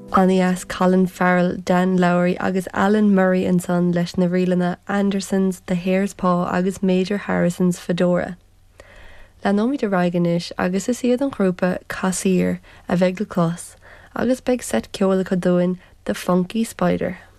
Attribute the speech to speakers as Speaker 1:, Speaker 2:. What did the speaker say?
Speaker 1: Anias, Colin Farrell, Dan Lowry agus Alan Murray and son leis na rialana Anderson's The Hare's Paw agus Major Harrison's Fedora. Le nóí de raigenis agus is iad an grúpa Casir a bheith le clos, agus beag set ceola go dúin The Funky Spider.